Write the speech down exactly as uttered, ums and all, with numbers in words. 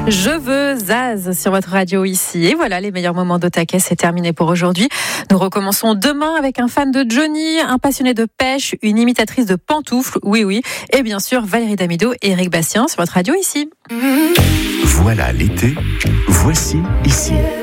Je veux Zaz sur votre radio ici. Et voilà, les meilleurs moments d'Otaket, c'est terminé pour aujourd'hui. Nous recommençons demain avec un fan de Johnny, un passionné de pêche, une imitatrice de pantoufles, oui oui, et bien sûr Valérie Damido et Eric Bastien sur votre radio ici. Voilà l'été, voici ici.